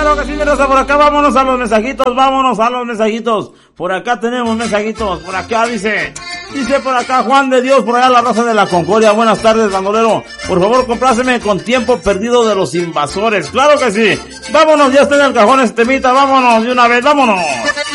Claro que sí, Rosa, por acá vámonos a los mensajitos. Por acá tenemos mensajitos, por acá dice por acá Juan de Dios, por allá la Raza de la Concordia. Buenas tardes, bandolero. Por favor, compláceme con Tiempo Perdido de los Invasores. Claro que sí. Vámonos, ya está en el cajón este temita, vámonos de una vez, vámonos.